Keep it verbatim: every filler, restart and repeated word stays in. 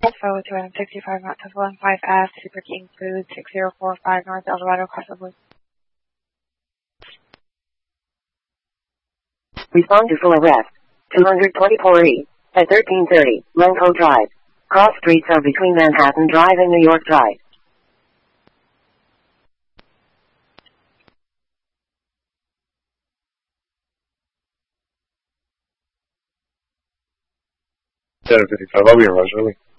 Info two sixty-five Mount Temple five F, Super King Food, six zero four five North Eldorado, Crossovers. Respond to full arrest. two twenty-four E, at thirteen thirty, Lenco Drive. Cross streets are between Manhattan Drive and New York Drive. seven fifty-five, I'll be in Roseville.